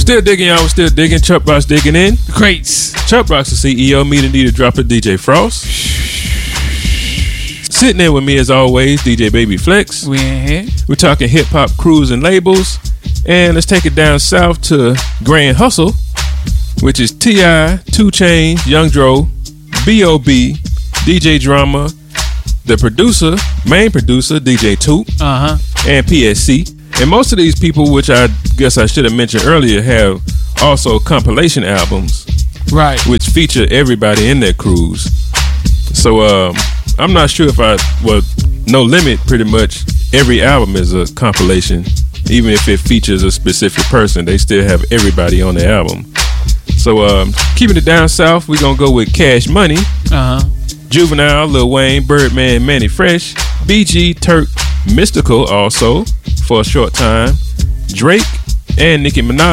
Still digging, y'all. We're still digging. Chuck Box digging in. Crates. Chuck Box, the CEO. Me, the need to drop it. DJ Frost. Sitting there with me as always, DJ Baby Flex. We in here. We're talking hip hop crews and labels. And let's take it down south to Grand Hustle, which is T.I., 2 Chainz, Young Dro, B.O.B., DJ Drama, the producer, main producer, DJ Toop, and PSC. And most of these people, which I guess I should have mentioned earlier, have also compilation albums, right, which feature everybody in their crews. So I'm not sure if No Limit, pretty much every album is a compilation. Even if it features a specific person, they still have everybody on the album. So keeping it down south, we're gonna go with Cash Money, Juvenile, Lil Wayne, Birdman, Manny Fresh, BG, Turk, Mystical also for a short time, Drake, and Nicki Minaj.